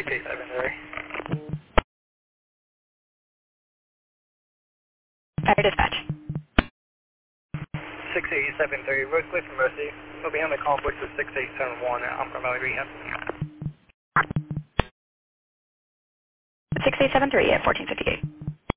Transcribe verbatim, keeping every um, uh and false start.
six eight seven three. Fire dispatch. six eight seven three, Road Cliff from Mercy. We'll be on the conflict with six eight seven one at Umpqua Valley Rehab. six eight seven three at fourteen fifty-eight.